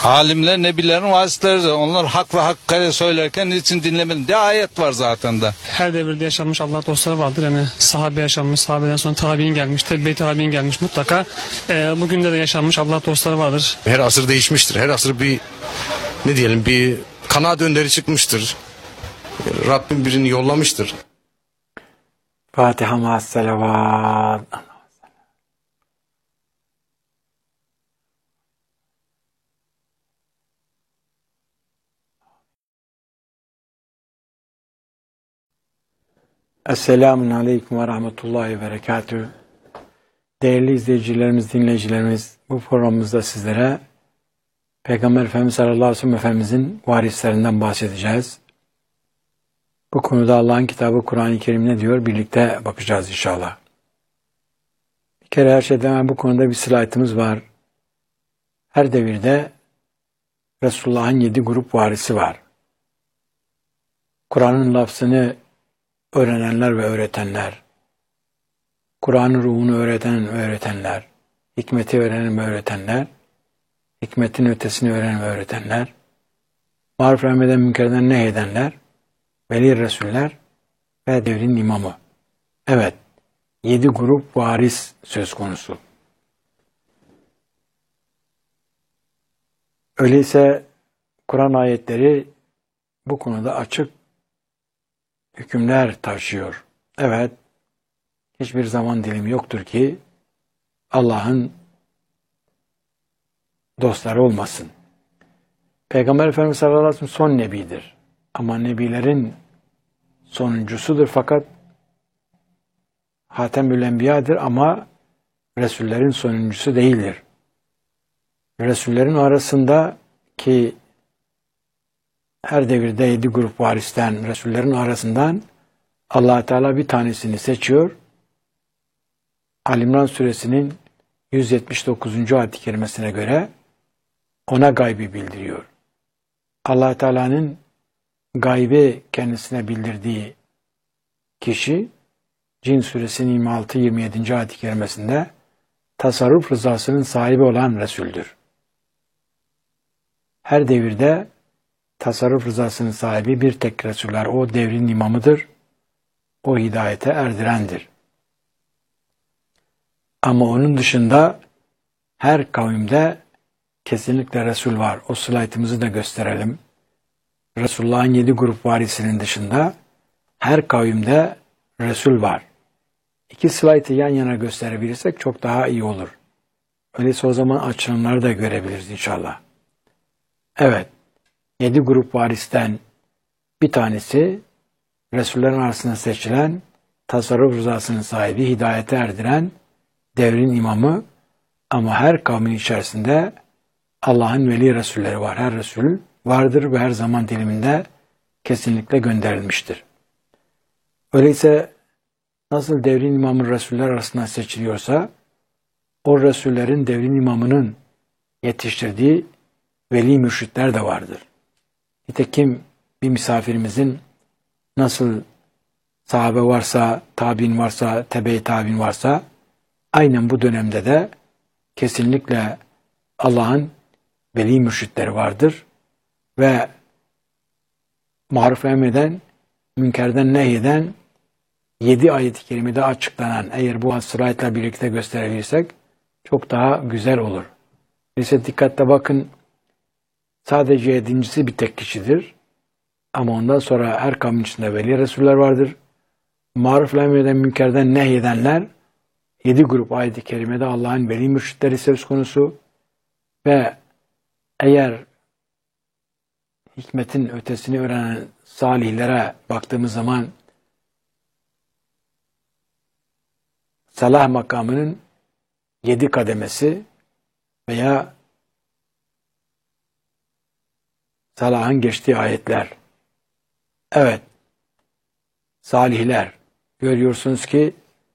Alimler, nebilerin vasıtları. Onlar hak ve hakkı söylerken niçin dinlemedin diye ayet var zaten de. Her devirde yaşanmış Allah dostları vardır. Yani sahabe yaşanmış, sahabeden sonra tabi'in gelmiş, tebbe-i tabi'in gelmiş mutlaka. Bugün de yaşanmış Allah dostları vardır. Her asır değişmiştir. Her asır bir bir kanaat önderi çıkmıştır. Rabbim birini yollamıştır. Fatiha ma'as selavat. Esselamun Aleyküm ve Rahmetullahi ve Berekatühü. Değerli izleyicilerimiz, dinleyicilerimiz, bu programımızda sizlere Peygamber Efendimiz sallallahu aleyhi ve sellem Efendimizin varislerinden bahsedeceğiz. Bu konuda Allah'ın kitabı Kur'an-ı Kerim ne diyor? Birlikte bakacağız inşallah. Bir kere her şeyden evvel bu konuda bir slaytımız var. Her devirde Resulullah'ın 7 grup varisi var. Kur'an'ın lafzını öğrenenler ve öğretenler, Kur'an'ın ruhunu öğreten ve öğretenler, hikmeti öğrenen ve öğretenler, hikmetin ötesini öğrenen ve öğretenler, maruf emreden münkerden nehyedenler, veli resuller ve devrin imamı. Evet, 7 grup varis söz konusu. Öyleyse Kur'an ayetleri bu konuda açık hükümler taşıyor. Evet, hiçbir zaman dilimi yoktur ki Allah'ın dostları olmasın. Peygamber Efendimiz sallallahu aleyhi ve sellem son nebidir. Ama nebilerin sonuncusudur fakat Hatemül Enbiya'dır ama Resullerin sonuncusu değildir. Resullerin arasında ki her devirde 7 grup varisten, Resullerin arasından Allah Teala bir tanesini seçiyor. Ali İmran suresinin 179. ayet-i kerimesine göre ona gaybı bildiriyor. Allah Teala'nın gaybi kendisine bildirdiği kişi Cin suresinin 26-27. ayet-i kerimesinde tasarruf rızasının sahibi olan Resul'dür. Her devirde tasarruf rızasının sahibi bir tek Resuller. O devrin imamıdır. O hidayete erdirendir. Ama onun dışında her kavimde kesinlikle Resul var. O slaytımızı da gösterelim. Resulullah'ın 7 grup varisinin dışında her kavimde Resul var. 2 slaytı yan yana gösterebilirsek çok daha iyi olur. Öyleyse o zaman açılımları da görebiliriz inşallah. Evet, 7 grup varisten bir tanesi Resullerin arasında seçilen, tasarruf rızasının sahibi, hidayete erdiren devrin imamı ama her kavmin içerisinde Allah'ın veli Resulleri var. Her Resul vardır ve her zaman diliminde kesinlikle gönderilmiştir. Öyleyse nasıl devrin imamı Resuller arasında seçiliyorsa o Resullerin devrin imamının yetiştirdiği veli mürşitler de vardır. Nitekim bir misafirimizin nasıl sahabe varsa, tabi'in varsa, tebe-i tabi'in varsa aynen bu dönemde de kesinlikle Allah'ın veli mürşitleri vardır ve maruf emreden, münkerden nehyeden 7 ayet-i kerimede açıklanan, eğer bu sırayla birlikte gösterebilirsek çok daha güzel olur. Neyse dikkatle bakın, sadece 7.'si bir tek kişidir. Ama ondan sonra her kavmin içinde veli Resuller vardır. Maruf emreden, münkerden nehyedenler 7 grup ayet-i kerimede Allah'ın veli mürşitleri söz konusu ve eğer hikmetin ötesini öğrenen salihlere baktığımız zaman salah makamının 7 kademesi veya salahın geçtiği ayetler. Evet, salihler. Görüyorsunuz ki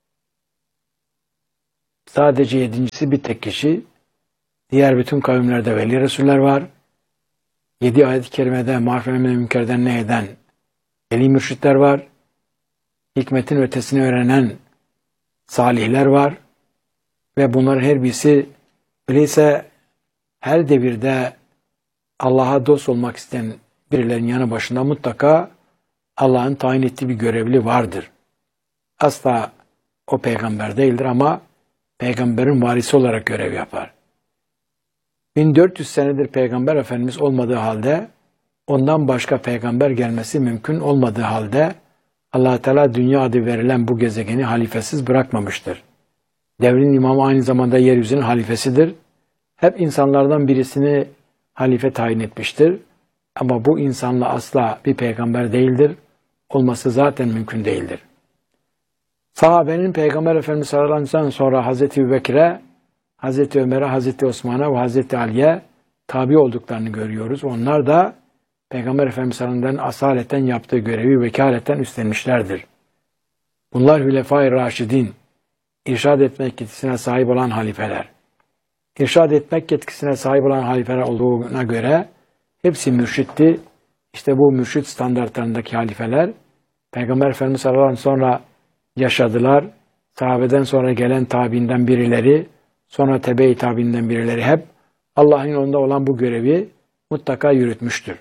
sadece 7.'si bir tek kişi. Diğer bütün kavimlerde veli Resuller var. 7 ayet-i kerimede maruf emreden münkerden nehyeden veli mürşitler var. Hikmetin ötesini öğrenen salihler var. Ve bunların her birisi öyleyse her devirde Allah'a dost olmak isteyen birilerinin yanı başında mutlaka Allah'ın tayin ettiği bir görevli vardır. Asla o peygamber değildir ama peygamberin varisi olarak görev yapar. 1400 senedir peygamber efendimiz olmadığı halde, ondan başka peygamber gelmesi mümkün olmadığı halde Allah Teala dünya adı verilen bu gezegeni halifesiz bırakmamıştır. Devrin imamı aynı zamanda yeryüzünün halifesidir. Hep insanlardan birisini halife tayin etmiştir. Ama bu insanla asla bir peygamber değildir. Olması zaten mümkün değildir. Sahabenin Peygamber Efendimiz sallallahu aleyhi ve sellem sonra Hazreti Ebubekir'e, Hazreti Ömer'e, Hazreti Osman'a ve Hazreti Ali'ye tabi olduklarını görüyoruz. Onlar da Peygamber Efendimiz sallallahu aleyhi ve sellem'den asaleten yaptığı görevi vekaleten üstlenmişlerdir. Bunlar Hülefai Raşidin, irşad etmek yetkisine sahip olan halifeler. İrşad etmek yetkisine sahip olan halifeler olduğuna göre hepsi mürşitti. İşte bu mürşit standartlarındaki halifeler Peygamber Efendimiz sallallahu aleyhi ve sellem sonra yaşadılar. Sahabeden sonra gelen tabiinden birileri, sonra tebe-i tabiinden birileri hep Allah'ın yolunda olan bu görevi mutlaka yürütmüştür.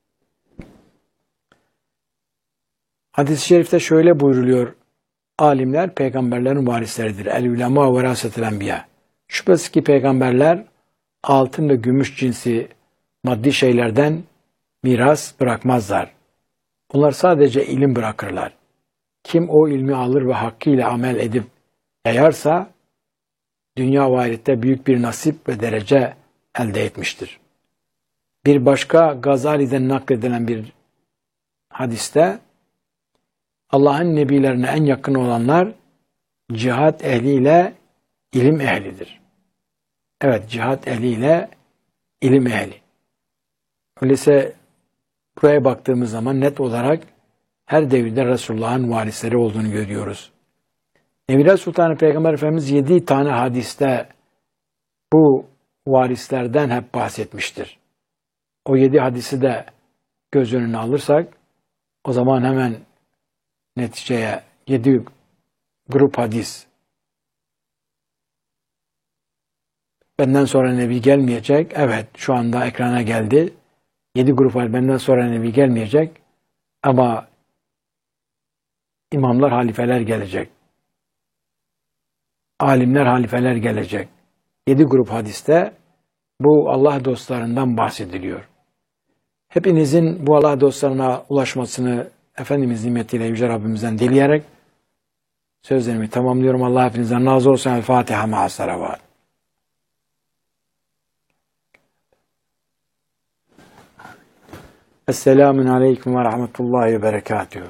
Hadis-i şerifte şöyle buyruluyor. Alimler peygamberlerin varisleridir. El-ulema verasetel enbiya. Şüphesiz ki peygamberler altın ve gümüş cinsi maddi şeylerden miras bırakmazlar. Onlar sadece ilim bırakırlar. Kim o ilmi alır ve hakkıyla amel edip yayarsa dünya ve ahirette büyük bir nasip ve derece elde etmiştir. Bir başka Gazali'den nakledilen bir hadiste Allah'ın nebilerine en yakın olanlar cihat ehliyle ilim ehlidir. Evet, cihat ehliyle ilim ehli. Öyleyse buraya baktığımız zaman net olarak her devirde Resulullah'ın varisleri olduğunu görüyoruz. Nebiler Sultanı Peygamber Efendimiz 7 tane hadiste bu varislerden hep bahsetmiştir. O 7 hadisi de göz önüne alırsak o zaman hemen neticeye 7 grup hadis. Benden sonra Nebi gelmeyecek. Evet, şu anda ekrana geldi. 7 grup var. Benden sonra Nebi gelmeyecek. Ama imamlar, halifeler gelecek. Alimler, halifeler gelecek. 7 grup hadiste bu Allah dostlarından bahsediliyor. Hepinizin bu Allah dostlarına ulaşmasını Efendimiz nimetiyle Yüce Rabbimizden dileyerek sözlerimi tamamlıyorum. Allah hepinizden razı olsun. El Fatiha ma'a salavat. Esselamun aleyküm ve rahmetullahi ve berekatuhu.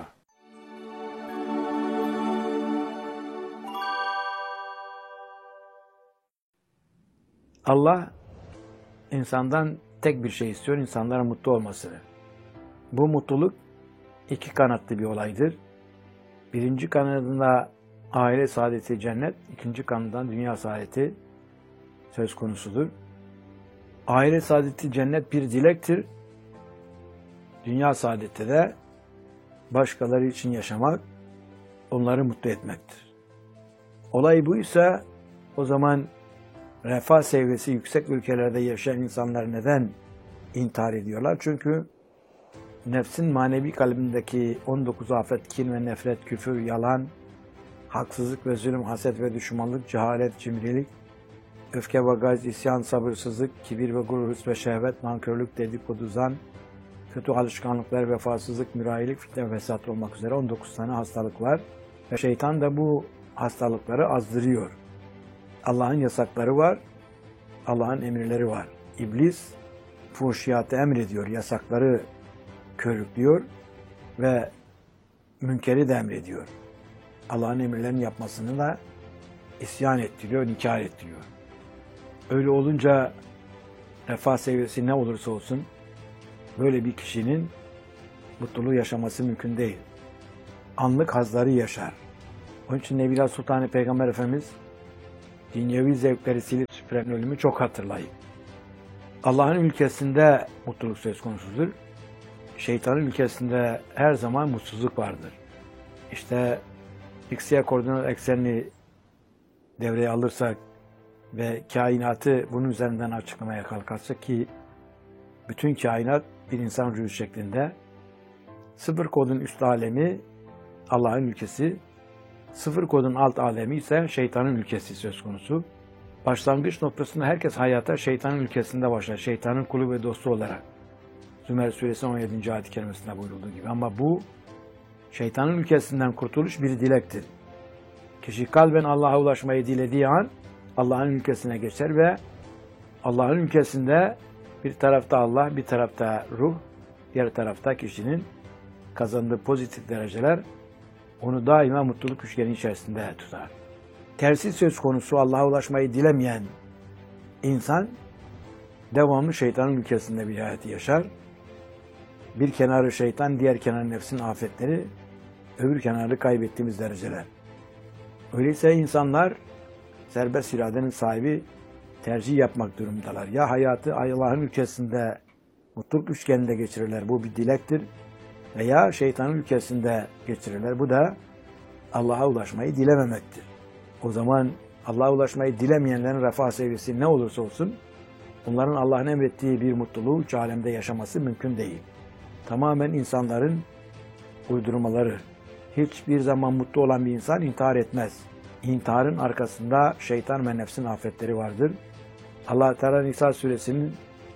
Allah insandan tek bir şey istiyor, insanların mutlu olmasını. Bu mutluluk iki kanatlı bir olaydır. Birinci kanadında aile saadeti cennet, ikinci kanadından dünya saadeti söz konusudur. Aile saadeti cennet bir dilektir. Dünya saadeti de başkaları için yaşamak, onları mutlu etmektir. Olay buysa o zaman refah seviyesi yüksek ülkelerde yaşayan insanlar neden intihar ediyorlar? Çünkü nefsin manevi kalbindeki 19 afet, kin ve nefret, küfür, yalan, haksızlık ve zulüm, haset ve düşmanlık, cehalet, cimrilik, öfke ve gaz, isyan, sabırsızlık, kibir ve gurur, hırs ve şehvet, nankörlük, dedikodu, zan, kötü alışkanlıklar, vefasızlık, mürahilik, fitne ve fesat olmak üzere 19 tane hastalık var. Ve şeytan da bu hastalıkları azdırıyor. Allah'ın yasakları var, Allah'ın emirleri var. İblis fuhşiyatı emrediyor, yasakları körüklüyor ve münkeri de emrediyor. Allah'ın emirlerini yapmasını da isyan ettiriyor, inkar ettiriyor. Öyle olunca refah seviyesi ne olursa olsun böyle bir kişinin mutluluğu yaşaması mümkün değil. Anlık hazları yaşar. Onun için Nebiler Sultanı Peygamber Efendimiz dünyevi zevkleri silip süpüren ölümü çok hatırlayın. Allah'ın ülkesinde mutluluk söz konusudur. Şeytanın ülkesinde her zaman mutsuzluk vardır. İşte X-Y koordinat eksenini devreye alırsak ve kainatı bunun üzerinden açıklamaya kalkarsak ki Bütün kainat bir insan ruhu şeklinde. Sıfır kodun üst alemi Allah'ın ülkesi. Sıfır kodun alt alemi ise şeytanın ülkesi söz konusu. Başlangıç noktasında herkes hayata şeytanın ülkesinde başlar. Şeytanın kulu ve dostu olarak. Zümer suresi 17. ayet-i kerimesinde buyurulduğu gibi. Ama bu şeytanın ülkesinden kurtuluş bir dilektir. Kişi kalben Allah'a ulaşmayı dilediği an Allah'ın ülkesine geçer ve Allah'ın ülkesinde bir tarafta Allah, bir tarafta ruh, diğer tarafta kişinin kazandığı pozitif dereceler onu daima mutluluk üçgeni içerisinde tutar. Tersi söz konusu Allah'a ulaşmayı dilemeyen insan devamlı şeytanın ülkesinde bir hayatı yaşar. Bir kenarı şeytan, diğer kenarı nefsin afetleri, öbür kenarı kaybettiğimiz dereceler. Öyleyse insanlar serbest iradenin sahibi tercih yapmak durumundalar. Ya hayatı Allah'ın ülkesinde mutluluk üçgeninde geçirirler. Bu bir dilektir. Veya şeytanın ülkesinde geçirirler. Bu da Allah'a ulaşmayı dilememektir. O zaman Allah'a ulaşmayı dilemeyenlerin refah seviyesi ne olursa olsun onların Allah'ın emrettiği bir mutluluğu üç alemde yaşaması mümkün değil. Tamamen insanların uydurmaları. Hiçbir zaman mutlu olan bir insan intihar etmez. İntiharın arkasında şeytan ve nefsin afetleri vardır. Allah Teala Nisa suresinin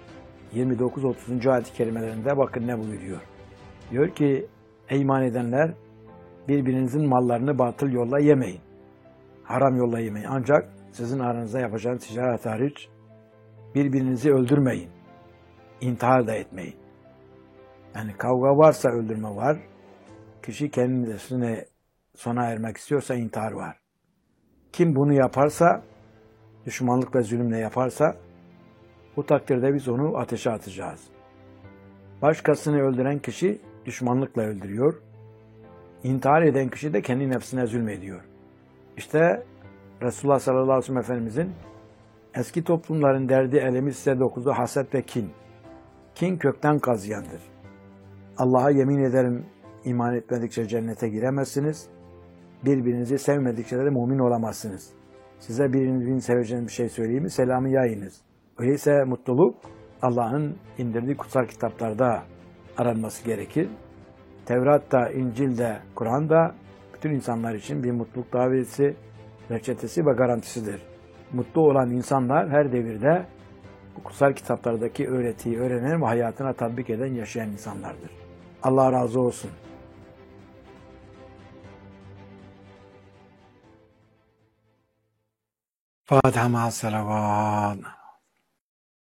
29-30. ayet-i kerimelerinde bakın ne buyuruyor. Diyor ki ey iman edenler birbirinizin mallarını batıl yolla yemeyin. Haram yolla yemeyin. Ancak sizin aranızda yapacağınız ticaret hariç birbirinizi öldürmeyin. İntihar da etmeyin. Yani kavga varsa öldürme var. Kişi kendisine sona ermek istiyorsa intihar var. Kim bunu yaparsa, düşmanlık ve zulümle yaparsa bu takdirde biz onu ateşe atacağız. Başkasını öldüren kişi düşmanlıkla öldürüyor. İntihar eden kişi de kendi nefsine zulmediyor. İşte Resulullah sallallahu aleyhi ve sellem Efendimizin eski toplumların derdi elemi size dokuzu haset ve kin. Kin kökten kazıyandır. Allah'a yemin ederim iman etmedikçe cennete giremezsiniz. Birbirinizi sevmedikçe de mümin olamazsınız. Size birini seveceğiniz bir şey söyleyeyim mi? Selamı yayınız. Öyleyse mutluluk Allah'ın indirdiği kutsal kitaplarda aranması gerekir. Tevrat'ta, İncil'de, Kur'an'da bütün insanlar için bir mutluluk daveti, reçetesi ve garantisidir. Mutlu olan insanlar her devirde bu kutsal kitaplardaki öğretiyi öğrenen ve hayatına tatbik eden, yaşayan insanlardır. Allah razı olsun. Fatiha ma'as salavat.